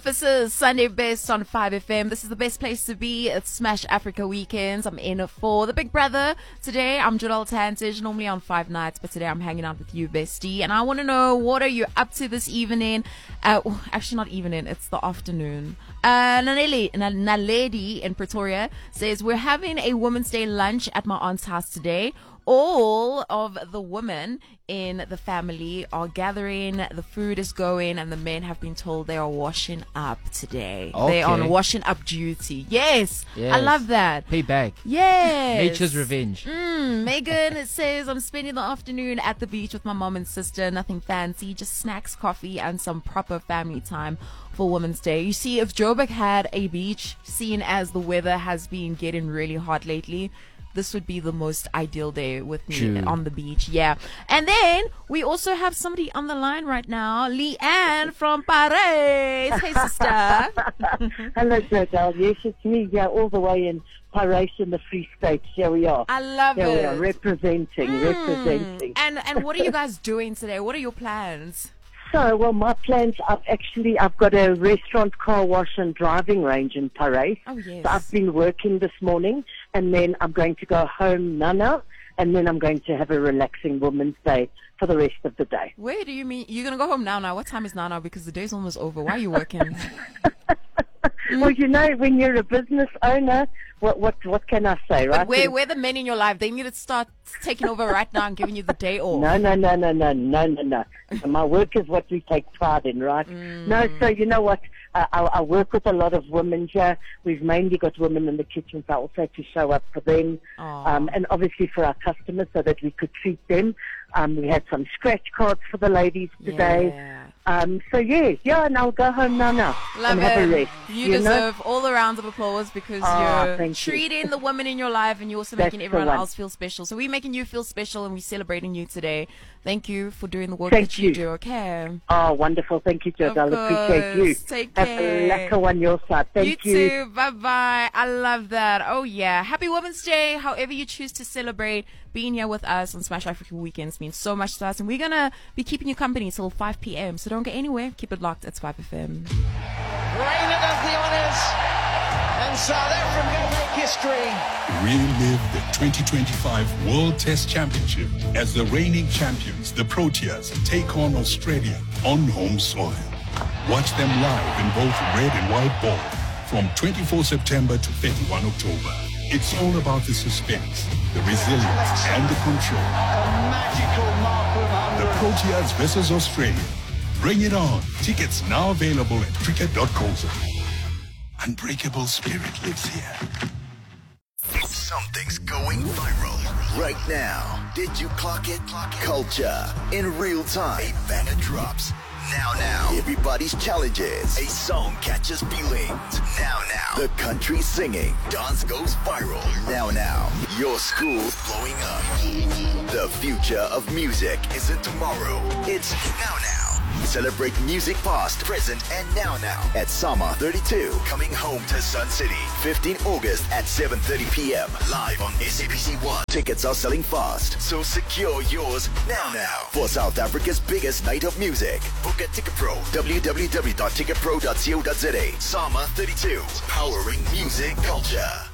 This is Sunday Best on 5FM. This is the best place to be. It's Smash Africa Weekends. I'm in for the Big Brother. Today, I'm Jadal Tantage, normally on 5 nights, but today I'm hanging out with you, bestie. And I want to know, what are you up to this evening? Actually, not evening. It's the afternoon. Naledi in Pretoria says, we're having a Women's Day lunch at my aunt's house today. All of the women in the family are gathering, the food is going, and the men have been told they are washing up today. Okay. They're on washing up duty. Yes, I love that. Payback. Yes. Nature's revenge. Megan says, I'm spending the afternoon at the beach with my mom and sister. Nothing fancy, just snacks, coffee, and some proper family time for Women's Day. You see, if Joburg had a beach, seeing as the weather has been getting really hot lately, this would be the most ideal day with me on the beach. Yeah. And then we also have somebody on the line right now, Leanne from Paris. Hey, sister. Hello, Jodel. Yes, it's me. Yeah, all the way in Paris in the Free State. Here we are. I love it. Here we are, representing. And what are you guys doing today? What are your plans? So, well, my plans, I've got a restaurant, car wash and driving range in Paris. Oh, yes. So I've been working this morning, and then I'm going to go home now, and then I'm going to have a relaxing Women's Day for the rest of the day. Where do you mean? You're going to go home now? What time is now? Because the day's almost over. Why are you working? Well, you know, when you're a business owner, what can I say, right? But where the men in your life? They need to start taking over right now and giving you the day off. No. My work is what we take pride in, right? No, so you know what? I work with a lot of women here. We've mainly got women in the kitchen, so I also have to show up for them. And obviously for our customers so that we could treat them. We had some scratch cards for the ladies today. Yeah. So yeah, and I'll go home now Love and have a rest. You deserve all the rounds of applause because you're treating the women in your life, and you're also making everyone else feel special. So we're making you feel special, and we're celebrating you today. Thank you for doing the work that you do, okay? Oh, wonderful. Thank you, Jodel. I appreciate you. Take care. Have a lekker one your side. Thank you. You too. Bye-bye. I love that. Oh, yeah. Happy Women's Day. However you choose to celebrate, being here with us on Smash Africa Weekends means so much to us. And we're going to be keeping you company till 5 p.m. So don't go anywhere. Keep it locked. It's 5FM. Reina does the honors, and South Africa make history. Relive the 2025 World Test Championship as the reigning champions, the Proteas, take on Australia on home soil. Watch them live in both red and white ball from 24 September to 31 October. It's all about the suspense, the resilience, and the control. A magical mark of 100. The Proteas versus Australia. Bring it on. Tickets now available at cricket.co.za. Unbreakable spirit lives here. Something's going viral right now. Did you clock it? Culture in real time. A banger drops. Now. Everybody's challenges. A song catches feelings. Now. The country singing. Dance goes viral. Now. Your school's blowing up. The future of music isn't tomorrow. It's now. Celebrate music past, present, and now at Sama 32. Coming home to Sun City. 15 August at 7:30 p.m. Live on SABC 1. Tickets are selling fast, so secure yours now. For South Africa's biggest night of music. Book at TicketPro. www.ticketpro.co.za. Sama 32. Powering music culture.